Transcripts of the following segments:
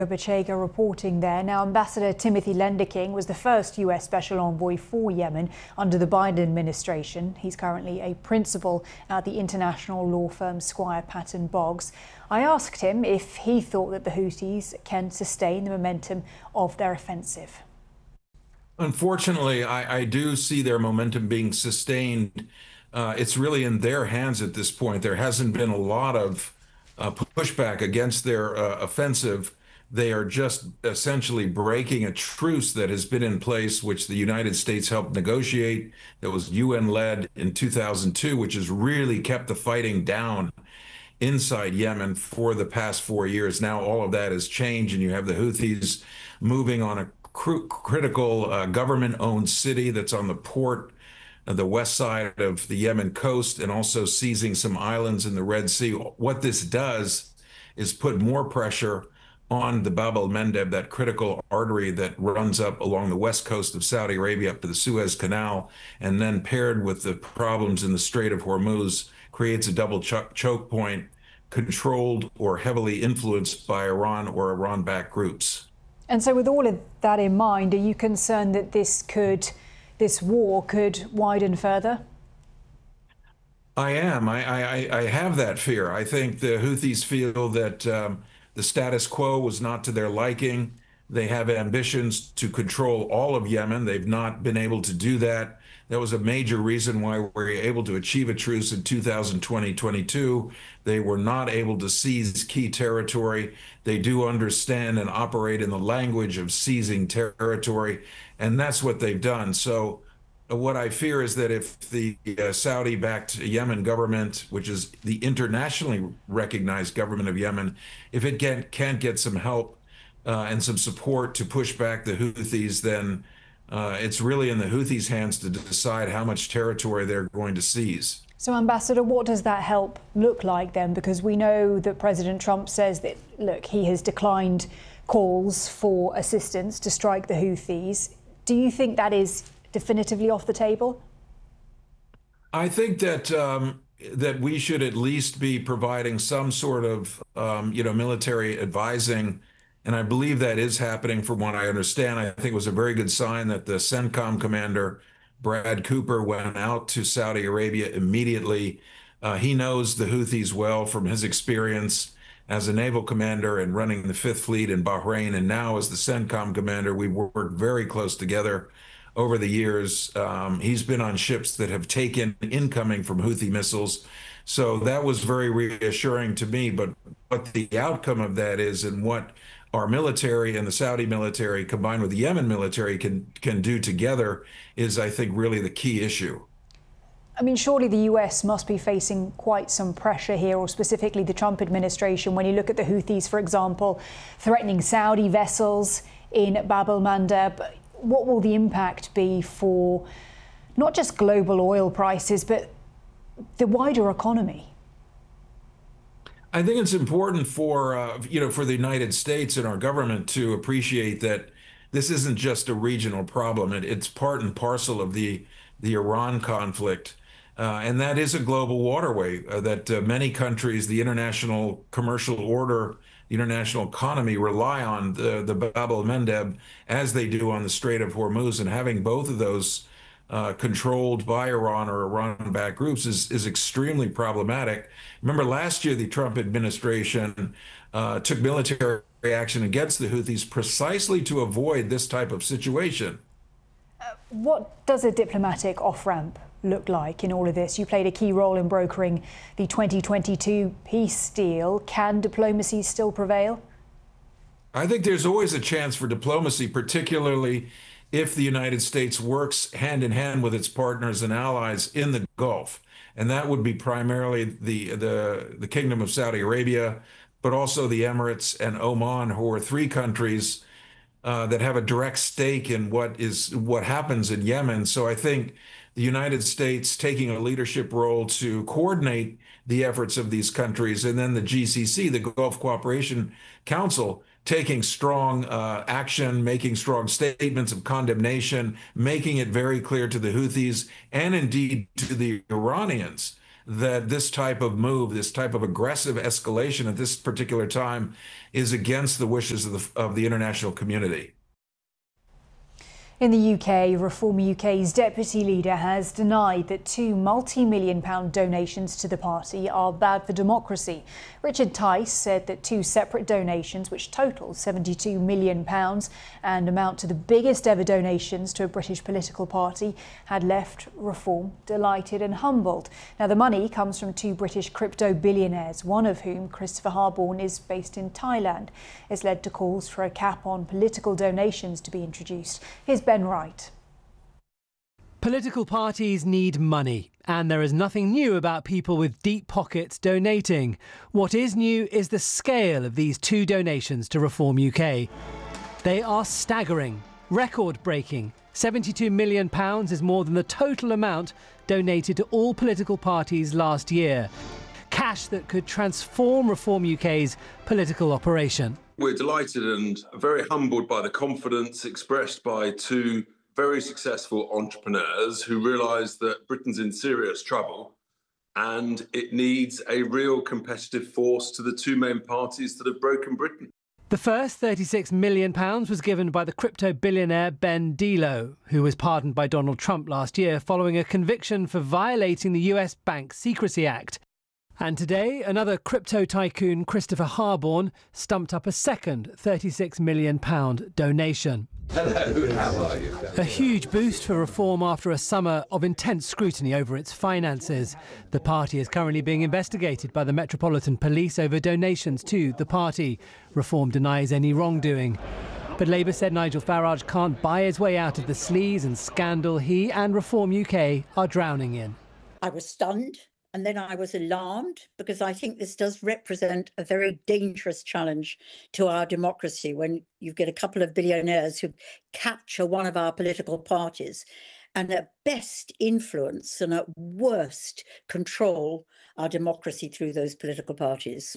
Bachega reporting there. Now, Ambassador Timothy Lenderking was the first US Special Envoy for Yemen under the Biden administration. He's currently a principal at the international law firm Squire Patton Boggs. I asked him if he thought that the Houthis can sustain the momentum of their offensive. Unfortunately, I do see their momentum being sustained. It's really in their hands at this point. There hasn't been a lot of pushback against their offensive. They are just essentially breaking a truce that has been in place, which the United States helped negotiate, that was UN-led in 2002, which has really kept the fighting down inside Yemen for the past 4 years. Now all of that has changed, and you have the Houthis moving on a critical government-owned city that's on the port of the west side of the Yemen coast, and also seizing some islands in the Red Sea. What this does is put more pressure on the Bab el-Mandeb, that critical artery that runs up along the west coast of Saudi Arabia up to the Suez Canal, and then paired with the problems in the Strait of Hormuz, creates a double choke point controlled or heavily influenced by Iran or Iran-backed groups. And so with all of that in mind, are you concerned that this war could widen further? I am. I have that fear. I think the Houthis feel that the status quo was not to their liking. They have ambitions to control all of Yemen. They've not been able to do that. That was a major reason why we were able to achieve a truce in 2020-22. They were not able to seize key territory. They do understand and operate in the language of seizing territory, and that's what they've done. So what I fear is that if the Saudi-backed Yemen government, which is the internationally recognized government of Yemen, if it can't get some help and some support to push back the Houthis, then it's really in the Houthis' hands to decide how much territory they're going to seize. So, Ambassador, what does that help look like then? Because we know that President Trump says that, look, he has declined calls for assistance to strike the Houthis. Do you think that is definitively off the table? I think that that we should at least be providing some sort of military advising, and I believe that is happening from what I understand. I think it was a very good sign that the CENTCOM commander, Brad Cooper, went out to Saudi Arabia immediately. He knows the Houthis well from his experience as a naval commander and running the Fifth Fleet in Bahrain, and now as the CENTCOM commander. We worked very close together over the years. He's been on ships that have taken incoming from Houthi missiles. So that was very reassuring to me. But what the outcome of that is, and what our military and the Saudi military combined with the Yemen military can do together, is, I think, really the key issue. I mean, surely the US must be facing quite some pressure here, or specifically the Trump administration, when you look at the Houthis, for example, threatening Saudi vessels in Bab el-Mandeb. What will the impact be for not just global oil prices, but the wider economy? I think it's important for for the United States and our government to appreciate that this isn't just a regional problem. It's part and parcel of the Iran conflict, and that is a global waterway that many countries, the international commercial order, the international economy, rely on the Bab el-Mandeb as they do on the Strait of Hormuz, and having both of those controlled by Iran or Iran-backed groups is extremely problematic. Remember, last year the Trump administration took military action against the Houthis precisely to avoid this type of situation. What does a diplomatic off-ramp look like in all of this? You played a key role in brokering the 2022 peace deal. Can diplomacy still prevail? I think there's always a chance for diplomacy, particularly if the United States works hand in hand with its partners and allies in the Gulf. And that would be primarily the Kingdom of Saudi Arabia, but also the Emirates and Oman, who are three countries that have a direct stake in what happens in Yemen. So I think the United States taking a leadership role to coordinate the efforts of these countries, and then the GCC, the Gulf Cooperation Council, taking strong action, making strong statements of condemnation, making it very clear to the Houthis and indeed to the Iranians that this type of move, this type of aggressive escalation at this particular time is against the wishes of the international community. In the UK, Reform UK's deputy leader has denied that two multi-million-pound donations to the party are bad for democracy. Richard Tice said that two separate donations, which total £72 million and amount to the biggest ever donations to a British political party, had left Reform delighted and humbled. Now, the money comes from two British crypto billionaires, one of whom, Christopher Harborne, is based in Thailand. It's led to calls for a cap on political donations to be introduced. Here's Ben Wright. Political parties need money, and there is nothing new about people with deep pockets donating. What is new is the scale of these two donations to Reform UK. They are staggering, record-breaking. £72 million is more than the total amount donated to all political parties last year. Cash that could transform Reform UK's political operation. We're delighted and very humbled by the confidence expressed by two very successful entrepreneurs who realise that Britain's in serious trouble and it needs a real competitive force to the two main parties that have broken Britain. The first £36 million was given by the crypto billionaire Ben Delo, who was pardoned by Donald Trump last year following a conviction for violating the US Bank Secrecy Act. And today, another crypto tycoon, Christopher Harborne, stumped up a second £36 million donation. Hello, how are you? A huge boost for Reform after a summer of intense scrutiny over its finances. The party is currently being investigated by the Metropolitan Police over donations to the party. Reform denies any wrongdoing. But Labour said Nigel Farage can't buy his way out of the sleaze and scandal he and Reform UK are drowning in. I was stunned. And then I was alarmed because I think this does represent a very dangerous challenge to our democracy when you get a couple of billionaires who capture one of our political parties and at best influence and at worst control our democracy through those political parties.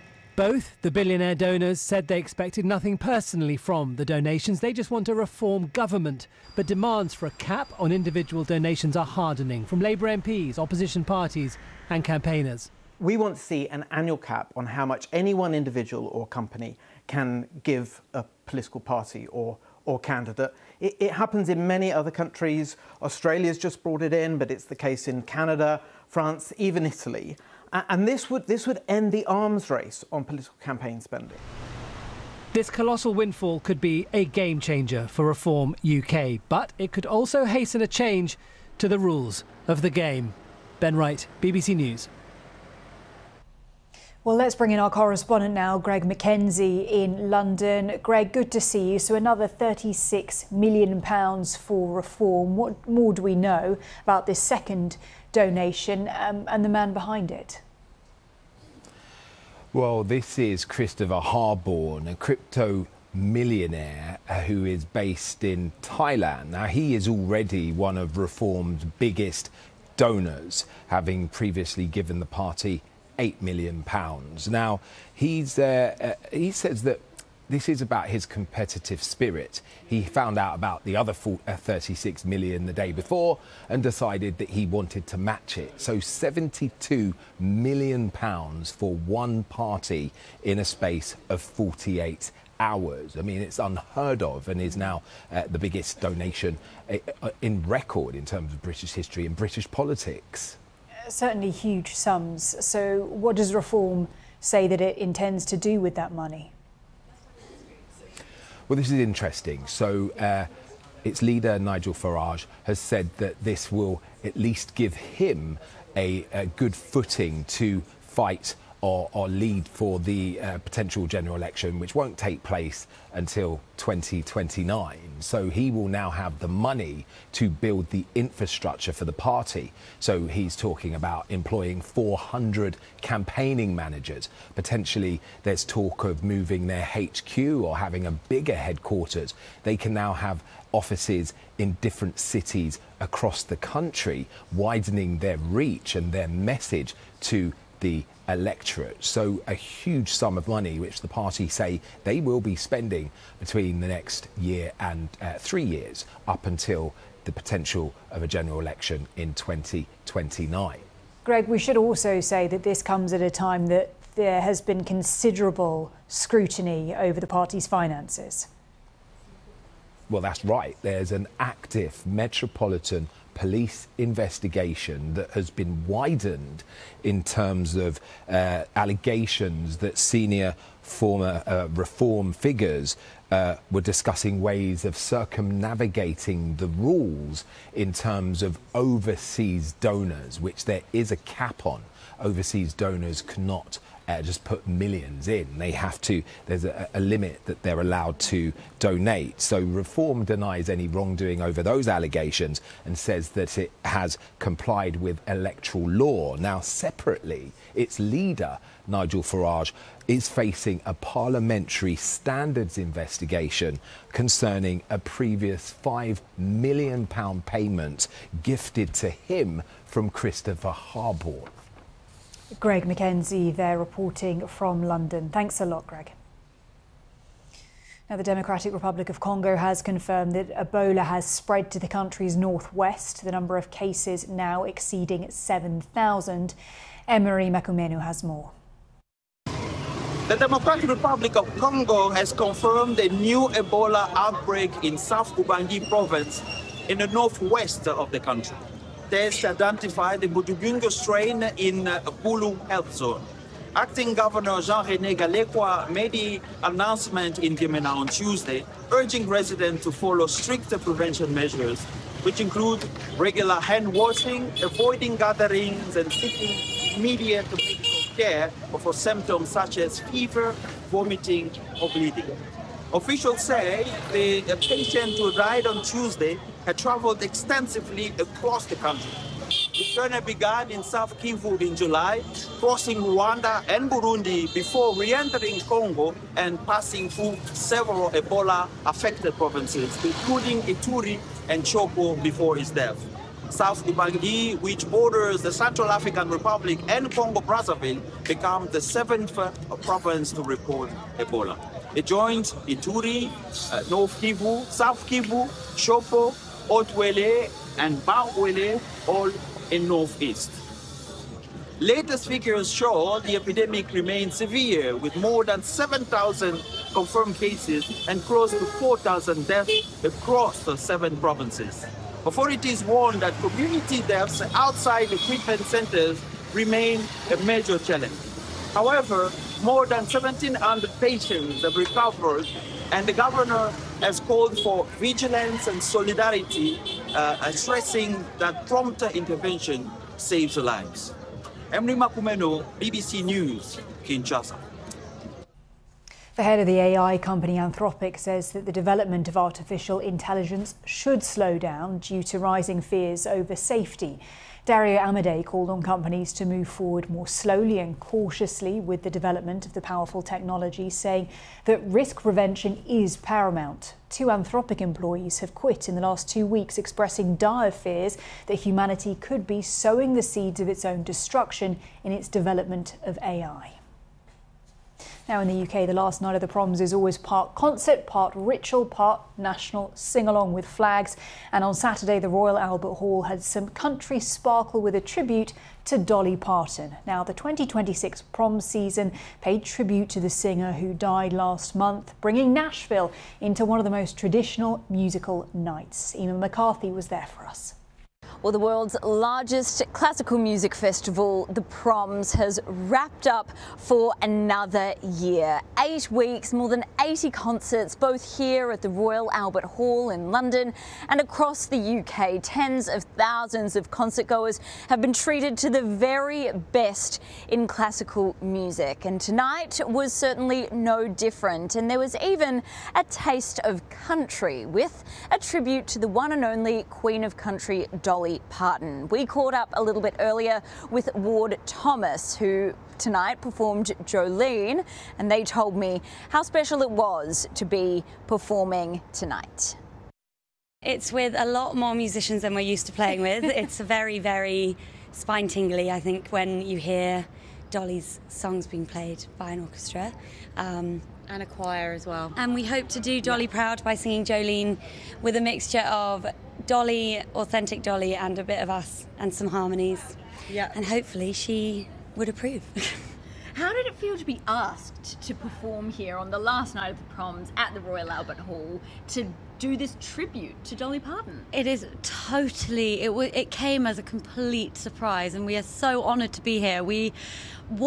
Both the billionaire donors said they expected nothing personally from the donations. They just want a reform government. But demands for a cap on individual donations are hardening from Labour MPs, opposition parties and campaigners. We want to see an annual cap on how much any one individual or company can give a political party or candidate. It happens in many other countries. Australia's just brought it in, but it's the case in Canada, France, even Italy. And this would end the arms race on political campaign spending. This colossal windfall could be a game changer for Reform UK, but it could also hasten a change to the rules of the game. Ben Wright, BBC News. Well, let's bring in our correspondent now, Greg Mackenzie in London. Greg, good to see you. So another £36 million for Reform. What more do we know about this second donation and the man behind it? Well, this is Christopher Harborne, a crypto millionaire who is based in Thailand. Now, he is already one of Reform's biggest donors, having previously given the party £8 million. Now, he says that this is about his competitive spirit. He found out about the other 36 million the day before and decided that he wanted to match it. So £72 million for one party in a space of 48 hours. I mean, it's unheard of and is now the biggest donation in record in terms of British history and British politics. Certainly huge sums. So what does Reform say that it intends to do with that money? Well, this is interesting. So its leader, Nigel Farage, has said that this will at least give him a good footing to fight or lead for the potential general election, which won't take place until 2029. So he will now have the money to build the infrastructure for the party. So he's talking about employing 400 campaigning managers. Potentially, there's talk of moving their HQ or having a bigger headquarters. They can now have offices in different cities across the country, widening their reach and their message to the electorate. So a huge sum of money which the party say they will be spending between the next year and 3 years up until the potential of a general election in 2029. Greg, we should also say that this comes at a time that there has been considerable scrutiny over the party's finances. Well, that's right. There's an active Metropolitan Police investigation that has been widened in terms of allegations that senior former reform figures were discussing ways of circumnavigating the rules in terms of overseas donors, which there is a cap on. Overseas donors cannot just put millions in. They have to, there's a limit that they're allowed to donate. So Reform denies any wrongdoing over those allegations and says that it has complied with electoral law. Now, separately, its leader, Nigel Farage, is facing a parliamentary standards investigation concerning a previous £5 million payment gifted to him from Christopher Harbour. Greg Mackenzie there reporting from London. Thanks a lot, Greg. Now, the Democratic Republic of Congo has confirmed that Ebola has spread to the country's northwest, the number of cases now exceeding 7,000. Emery Makumenu has more. The Democratic Republic of Congo has confirmed a new Ebola outbreak in South Ubangi province in the northwest of the country. Tests identified the Budubungo strain in Bulu Health Zone. Acting Governor Jean-René Galekwa made the announcement in Gemena on Tuesday, urging residents to follow stricter prevention measures, which include regular hand washing, avoiding gatherings, and seeking immediate medical care for symptoms such as fever, vomiting, or bleeding. Officials say the patient who died on Tuesday had traveled extensively across the country. The journey began in South Kivu in July, crossing Rwanda and Burundi before re-entering Congo and passing through several Ebola-affected provinces, including Ituri and Chopo before his death. South Ubangi, which borders the Central African Republic and Congo-Brazzaville, became the 7th province to report Ebola. It joins Ituri, North Kivu, South Kivu, Chopo, Haut-Uele, and Bas-Uele, all in northeast. Latest figures show the epidemic remains severe, with more than 7,000 confirmed cases and close to 4,000 deaths across the 7 provinces. Authorities warn that community deaths outside the treatment centers remain a major challenge. However, more than 1,700 patients have recovered, and the governor has called for vigilance and solidarity, stressing that prompt intervention saves lives. Emery Makumenu, BBC News, Kinshasa. The head of the AI company Anthropic says that the development of artificial intelligence should slow down due to rising fears over safety. Dario Amodei called on companies to move forward more slowly and cautiously with the development of the powerful technology, saying that risk prevention is paramount. 2 Anthropic employees have quit in the last 2 weeks, expressing dire fears that humanity could be sowing the seeds of its own destruction in its development of AI. Now, in the UK, the last night of the proms is always part concert, part ritual, part national sing-along with flags. And on Saturday, the Royal Albert Hall had some country sparkle with a tribute to Dolly Parton. Now, the 2026 prom season paid tribute to the singer who died last month, bringing Nashville into one of the most traditional musical nights. Eamon McCarthy was there for us. Well, the world's largest classical music festival, the Proms, has wrapped up for another year. 8 weeks, more than 80 concerts, both here at the Royal Albert Hall in London and across the UK. Tens of thousands of concertgoers have been treated to the very best in classical music. And tonight was certainly no different. And there was even a taste of country with a tribute to the one and only Queen of Country, Dolly Parton. We caught up a little bit earlier with Ward Thomas, who tonight performed Jolene, and they told me how special it was to be performing tonight. It's with a lot more musicians than we're used to playing with. It's very, very spine-tingly, I think, when you hear Dolly's songs being played by an orchestra. And a choir as well. And we hope to do Dolly proud by singing Jolene with a mixture of Dolly, authentic Dolly, and a bit of us and some harmonies. Yeah. And hopefully she would approve. How did it feel to be asked to perform here on the last night of the proms at the Royal Albert Hall to do this tribute to Dolly Parton? It is totally, it came as a complete surprise, and we are so honoured to be here. We